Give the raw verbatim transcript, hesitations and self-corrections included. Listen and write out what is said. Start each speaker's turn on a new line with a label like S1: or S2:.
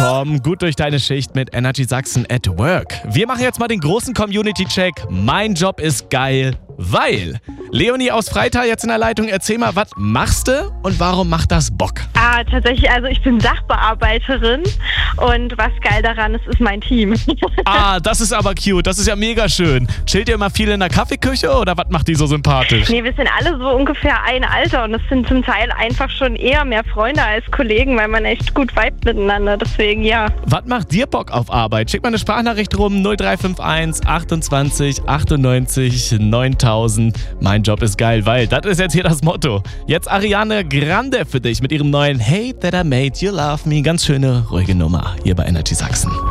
S1: Komm gut durch deine Schicht mit Energy Sachsen at Work. Wir machen jetzt mal den großen Community-Check. Mein Job ist geil, weil... Leonie aus Freital jetzt in der Leitung. Erzähl mal, was machst du und warum macht das Bock?
S2: Ah, tatsächlich, also ich bin Sachbearbeiterin und was geil daran ist, ist mein Team.
S1: Ah, das ist aber cute. Das ist ja mega schön. Chillt ihr immer viel in der Kaffeeküche oder was macht die so sympathisch?
S2: Nee, wir sind alle so ungefähr ein Alter und es sind zum Teil einfach schon eher mehr Freunde als Kollegen, weil man echt gut vibet miteinander. Deswegen ja.
S1: Was macht dir Bock auf Arbeit? Schick mal eine Sprachnachricht rum null drei fünf eins achtundzwanzig achtundneunzig neuntausend. Mein Job ist geil, weil das ist jetzt hier das Motto. Jetzt Ariana Grande für dich mit ihrem neuen Hey That I Made You Love Me. Ganz schöne, ruhige Nummer hier bei Energy Sachsen.